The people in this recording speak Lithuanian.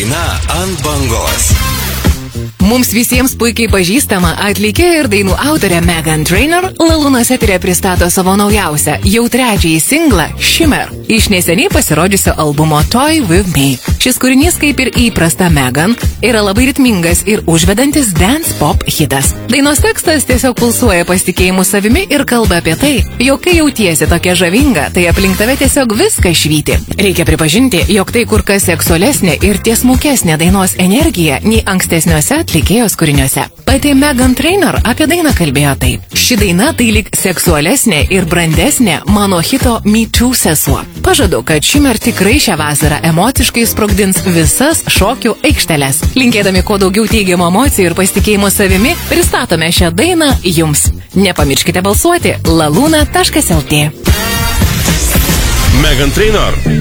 Daina ant bangos. Mums visiems puikiai pažįstama atlikėja ir dainų autorė Meghan Trainor Lalūnos eteryje pristato savo naujausią, jau trečiąjį singlą Shimmer iš neseniai pasirodžiusio albumo Toy With Me. Šis kūrinys, kaip ir įprasta Meghan, yra labai ritmingas ir užvedantis dance pop hitas. Dainos tekstas tiesiog pulsuoja pasitikėjimu savimi ir kalba apie tai, jog kai jautiesi tokia žavinga, tai aplink tave tiesiog viską švyti. Reikia pripažinti, jog tai kur kas seksualesnė ir tiesmukesnė dainos energija nei ankstesniuose atlikėjos kūriniuose. Pati Meghan Trainor apie dainą kalbėjo taip. Ši daina tai lyg seksualesnė ir brandesnė mano hito Me Too sesuo. Pažadu, kad Shimmer tikrai šią vasarą emociškai sprogdins visas šokių aikšteles. Linkėdami kuo daugiau teigiamų emocijų ir pasitikėjimo savimi, pristatome šią dainą jums. Nepamirškite balsuoti laluna.lt. Meghan Trainor.